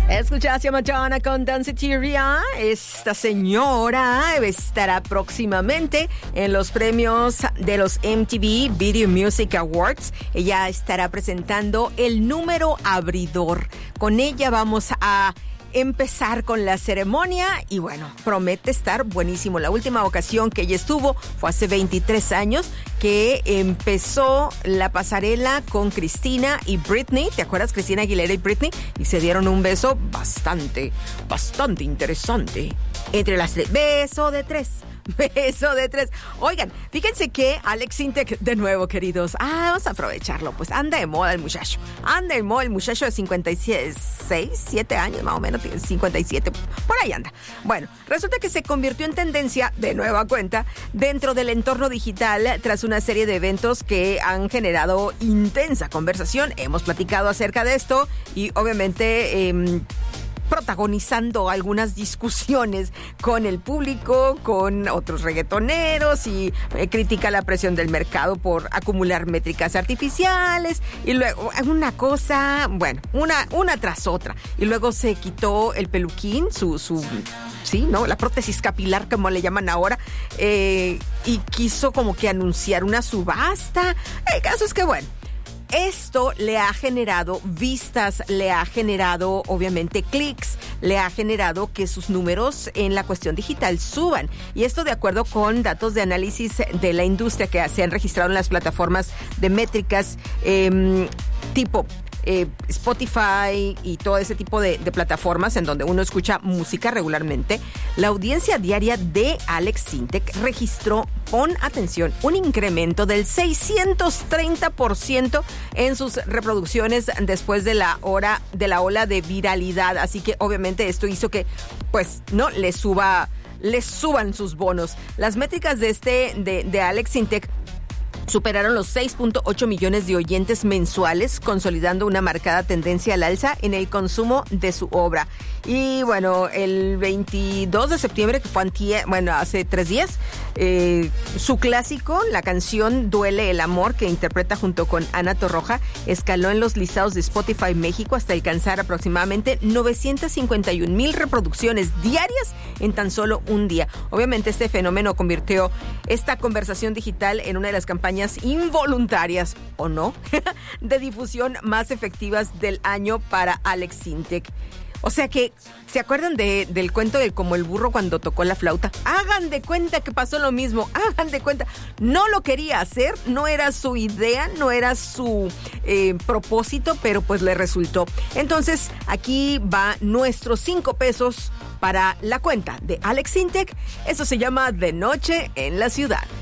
Escuchaste a Madonna con Danceteria. Esta señora estará próximamente en los premios de los MTV Video Music Awards. Ella estará presentando el número abridor. Con ella vamos a empezar con la ceremonia y bueno, promete estar buenísimo. La última ocasión que ella estuvo fue hace 23 años que empezó la pasarela con Cristina y Britney. ¿Te acuerdas? Cristina Aguilera y Britney, y se dieron un beso bastante interesante entre las tres. Beso de tres. Oigan, fíjense que Alex Sintek, de nuevo, queridos, vamos a aprovecharlo, pues anda de moda el muchacho. El muchacho de 7 años, más o menos, 57, por ahí anda. Bueno, resulta que se convirtió en tendencia, de nueva cuenta, dentro del entorno digital, tras una serie de eventos que han generado intensa conversación. Hemos platicado acerca de esto y, obviamente, protagonizando algunas discusiones con el público, con otros reggaetoneros, y critica la presión del mercado por acumular métricas artificiales, y luego una cosa, bueno, una tras otra, y luego se quitó el peluquín, sí, ¿no? La prótesis capilar, como le llaman ahora, y quiso como que anunciar una subasta. El caso es que, bueno, esto le ha generado vistas, le ha generado obviamente clics, le ha generado que sus números en la cuestión digital suban. Y esto de acuerdo con datos de análisis de la industria que se han registrado en las plataformas de métricas tipo Spotify y todo ese tipo de plataformas en donde uno escucha música regularmente. La audiencia diaria de Alex Sintek registró, pon atención, un incremento del 630% en sus reproducciones después de la ola de viralidad. Así que obviamente esto hizo que, pues, no les suban sus bonos. Las métricas de Alex Sintek superaron los 6.8 millones de oyentes mensuales, consolidando una marcada tendencia al alza en el consumo de su obra. Y bueno, el 22 de septiembre, que fue hace 3 días, su clásico, la canción Duele el Amor, que interpreta junto con Ana Torroja, escaló en los listados de Spotify México hasta alcanzar aproximadamente 951,000 reproducciones diarias en tan solo un día. Obviamente este fenómeno convirtió esta conversación digital en una de las campañas involuntarias, o no, de difusión más efectivas del año para Alex Sintek. O sea que, ¿se acuerdan del cuento de como el burro cuando tocó la flauta? Hagan de cuenta que pasó lo mismo, hagan de cuenta. No lo quería hacer, no era su idea, no era su propósito, pero pues le resultó. Entonces, aquí va nuestros 5 pesos para la cuenta de Alex Sintek. Eso se llama De Noche en la Ciudad.